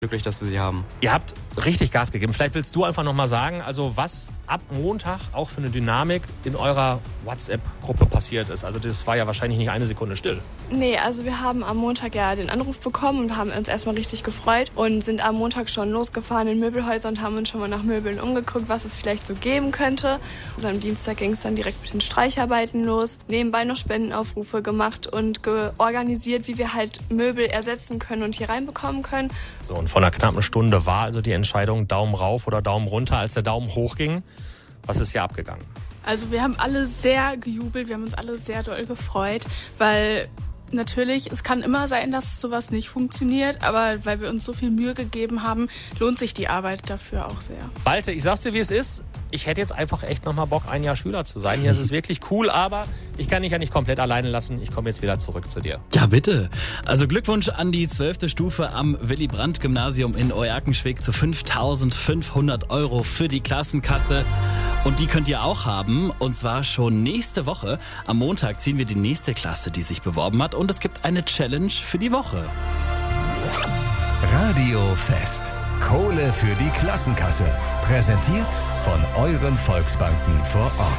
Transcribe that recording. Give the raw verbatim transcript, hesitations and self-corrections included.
glücklich, dass wir sie haben. Ihr habt richtig Gas gegeben. Vielleicht willst du einfach nochmal sagen, also was ab Montag auch für eine Dynamik in eurer WhatsApp-Gruppe passiert ist. Also das war ja wahrscheinlich nicht eine Sekunde still. Nee, also wir haben am Montag ja den Anruf bekommen und haben uns erstmal richtig gefreut und sind am Montag schon losgefahren in Möbelhäuser und haben uns schon mal nach Möbeln umgeguckt, was es vielleicht so geben könnte. Und am Dienstag ging es dann direkt mit den Streicharbeiten los, nebenbei noch Spendenaufrufe gemacht und organisiert, wie wir halt Möbel ersetzen können und hier reinbekommen können. So, und vor einer knappen Stunde war also die Entscheidung Daumen rauf oder Daumen runter. Als der Daumen hoch ging, was ist hier abgegangen? Also wir haben alle sehr gejubelt, wir haben uns alle sehr doll gefreut, weil natürlich, es kann immer sein, dass sowas nicht funktioniert, aber weil wir uns so viel Mühe gegeben haben, lohnt sich die Arbeit dafür auch sehr. Malte, ich sag's dir, wie es ist. Ich hätte jetzt einfach echt nochmal Bock, ein Jahr Schüler zu sein. Hier ist es wirklich cool, aber ich kann dich ja nicht komplett alleine lassen. Ich komme jetzt wieder zurück zu dir. Ja, bitte. Also Glückwunsch an die zwölfte Stufe am Willy-Brandt-Gymnasium in Euerkenschwick zu fünftausendfünfhundert Euro für die Klassenkasse. Und die könnt ihr auch haben, und zwar schon nächste Woche. Am Montag ziehen wir die nächste Klasse, die sich beworben hat, und es gibt eine Challenge für die Woche. Radio Fest. Kohle für die Klassenkasse. Präsentiert von euren Volksbanken vor Ort.